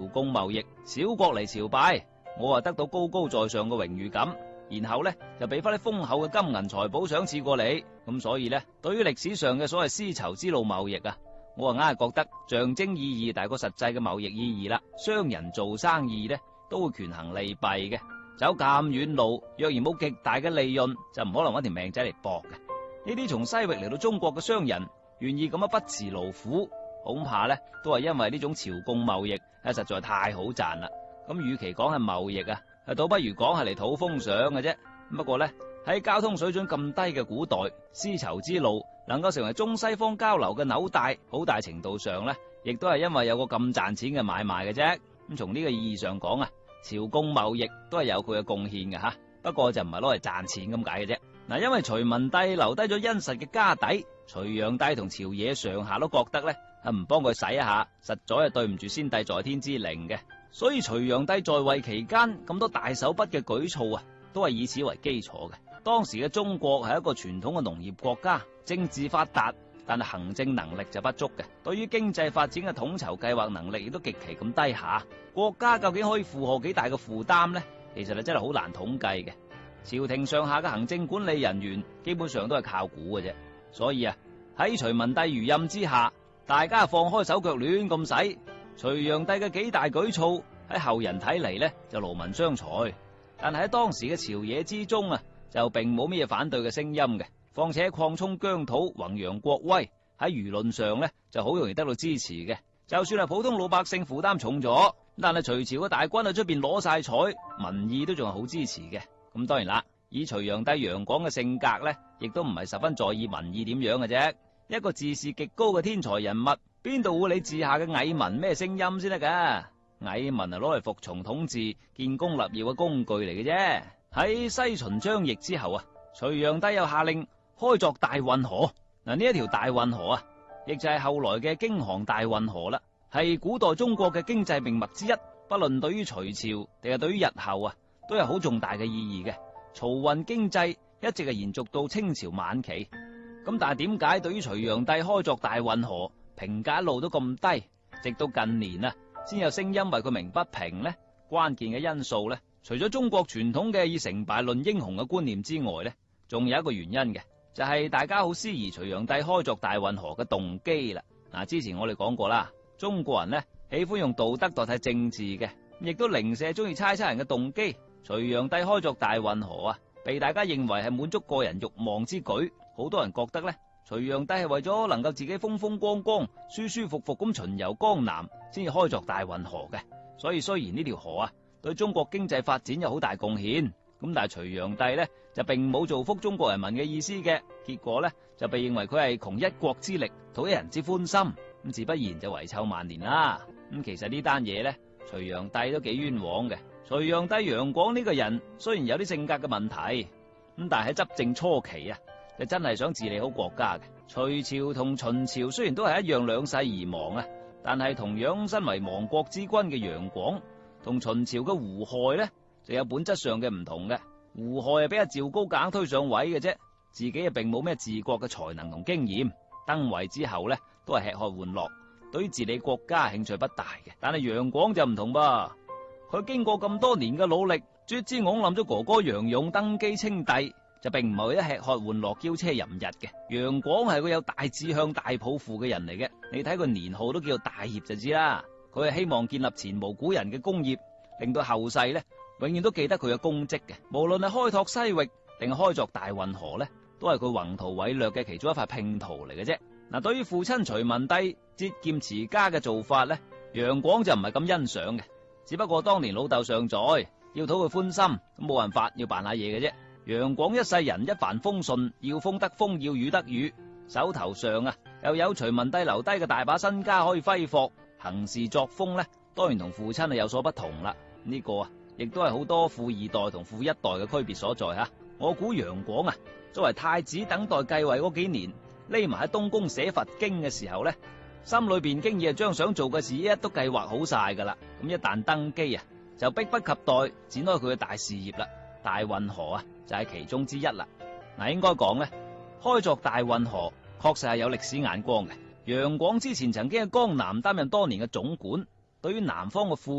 貢貿易，小國嚟朝拜，我啊得到高高在上嘅榮譽感，然後咧就俾翻啲豐厚嘅金銀財寶賞賜過你。咁所以咧，對於歷史上嘅所謂絲綢之路貿易啊，我啊硬係覺得象徵意義大過實際嘅貿易意義啦。商人做生意咧都會權衡利弊嘅，走咁遠路，若然冇極大嘅利潤，就唔可能搵條命仔嚟搏嘅。呢啲從西域嚟到中國嘅商人，願意咁樣不辭勞苦，恐怕咧都係因為呢種朝貢貿易實在太好賺啦。咁與其講係貿易啊，倒不如講係嚟討封賞嘅啫。不過咧，喺交通水準咁低嘅古代，絲綢之路能夠成為中西方交流嘅紐帶，好大程度上咧，亦都係因為有個咁賺錢嘅買賣嘅啫。咁從呢個意義上講啊，朝貢貿易都係有佢嘅貢獻嘅吓，不過就唔係攞嚟賺錢咁解嘅啫。嗱，因為隋文帝留低咗殷實嘅家底，隋煬帝同朝野上下都覺得咧，唔幫佢洗一下，實在係對唔住先帝在天之靈嘅。所以隋煬帝在位期間咁多大手筆嘅舉措啊，都係以此為基礎嘅。當時嘅中國係一個傳統嘅農業國家，政治發達，但係行政能力就不足嘅。對於經濟發展嘅統籌計劃能力亦都極其咁低下。國家究竟可以負荷幾大嘅負擔呢？其實真係好難統計嘅。朝廷上下嘅行政管理人員基本上都係靠估嘅啫。所以啊，喺隋文帝餘蔭之下，大家放開手腳亂咁使。隋煬帝嘅幾大舉措喺後人睇嚟呢就勞民傷財，但係喺當時嘅朝野之中啊，就並冇咩反對嘅聲音嘅。況且擴充疆土、弘揚國威喺輿論上呢就好容易得到支持嘅。就算係普通老百姓負擔重咗，但係隋朝嘅大軍喺出邊攞晒彩，民意都仲係好支持嘅。咁當然啦，以隋煬帝楊廣嘅性格呢，亦都唔係十分在意民意點樣嘅啫。一個自視極高嘅天才人物，邊度會理治下嘅蟻民咩聲音先得噶？蟻民係攞嚟服從統治、建功立業嘅工具嚟嘅啫。喺西秦張掖之後啊，隋煬帝又下令開鑿大運河。嗱，呢一條大運河啊，亦就係後來嘅京杭大運河啦，係古代中國嘅經濟命脈之一。不論對於隋朝定係對於日後啊，都有好重大嘅意義嘅。漕運經濟一直係延續到清朝晚期。咁但係點解對於隋煬帝開鑿大運河評價一路都咁低，直到近年啊先有聲音為佢鳴不平呢？關鍵嘅因素呢，除咗中國傳統嘅以成敗論英雄嘅觀念之外呢，仲有一個原因嘅，就係大家好思疑隋煬帝開鑿大運河嘅動機啦。嗱，之前我哋講過啦，中國人呢喜歡用道德代替政治嘅，亦都零舍中意猜測人嘅動機。隋煬帝開鑿大運河啊，被大家認為係滿足個人欲望之舉。好多人覺得呢，隋煬帝係為咗能夠自己風風光光、舒舒服服咁巡遊江南，先至開鑿大運河嘅。所以雖然呢條河啊對中國經濟發展有好大貢獻，咁但係隋煬帝呢就並冇造福中國人民嘅意思嘅。結果呢就被認為佢係窮一國之力，討一人之歡心，咁自不然就遺臭萬年啦。咁其實呢單嘢呢，隋煬帝都幾冤枉嘅。隋煬帝楊廣呢個人雖然有啲性格嘅問題，咁但係喺執政初期啊，就真係想治理好國家嘅。隋朝同秦朝雖然都係一樣兩世而亡啊，但係同樣身為亡國之君嘅楊廣同秦朝嘅胡亥呢，就有本質上嘅唔同嘅。胡亥係俾阿趙高硬推上位嘅啫，自己啊並冇咩治國嘅才能同經驗，登位之後呢，都係吃喝玩樂，對於治理國家興趣不大嘅。但係楊廣就唔同噃，佢經過咁多年嘅努力，卒之拱冧咗哥哥楊勇登基稱帝，就並唔係為咗吃喝玩樂、驕奢淫逸嘅。楊廣係個有大志向、大抱負嘅人嚟嘅，你睇佢年號都叫做大業就知啦。佢係希望建立前無古人嘅功業，令到後世呢永遠都記得佢嘅功績嘅。無論係開拓西域定係開鑿大運河呢，都係佢宏圖偉略嘅其中一塊拼圖嚟嘅啫。嗱，對於父親隋文帝節儉持家嘅做法呢，楊廣就唔係咁欣賞嘅。只不過當年老豆尚在，要討佢歡心，咁冇辦法要辦下嘢嘅啫。楊廣一世人一帆風順，要風得風，要雨得雨，手頭上啊又有隋文帝留低嘅大把身家可以揮霍，行事作風呢當然同父親係有所不同啦。呢個啊亦都係好多富二代同富一代嘅區別所在吓。我估楊廣啊作為太子等待繼位嗰幾年，匿埋喺東宮寫佛經嘅時候呢，心裏邊經已係將想做嘅事一都計劃好晒噶啦。咁一旦登基啊，就迫不及待展開佢嘅大事業啦。大運河啊就係其中之一啦。嗱，應該講呢，開鑿大運河確實係有歷史眼光嘅。楊廣之前曾經喺江南擔任多年嘅總管，對於南方嘅富